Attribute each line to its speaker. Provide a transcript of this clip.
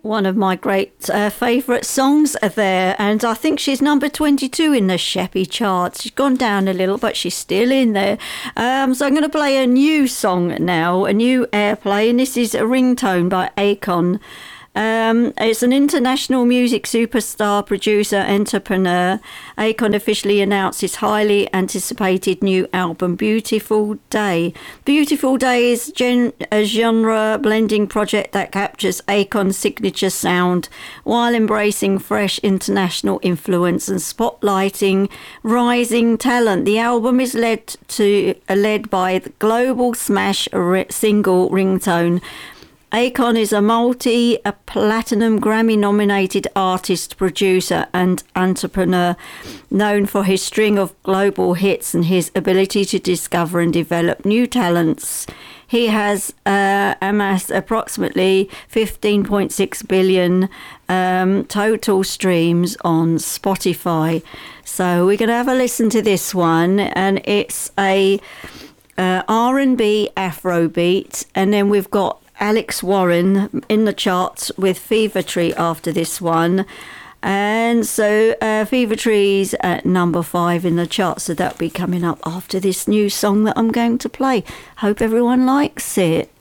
Speaker 1: One of my great favourite songs are there, and I think she's number 22 in the Sheppy charts. She's gone down a little, but she's still in there. So I'm going to play a new song now, a new airplay, and this is a ringtone by Akon. It's an international music superstar, producer, entrepreneur. Akon officially announced his highly anticipated new album, Beautiful Day. Beautiful Day is a genre blending project that captures Akon's signature sound while embracing fresh international influence and spotlighting rising talent. The album is led by the global smash single Ringtone. Akon is a platinum Grammy-nominated artist, producer and entrepreneur, known for his string of global hits and his ability to discover and develop new talents. He has amassed approximately 15.6 billion total streams on Spotify. So we're going to have a listen to this one, and it's a R&B Afrobeat, and then we've got Alex Warren in the charts with Fever Tree after this one. And so Fever Tree's at number 5 in the charts, so that'll be coming up after this new song that I'm going to play. Hope everyone likes it.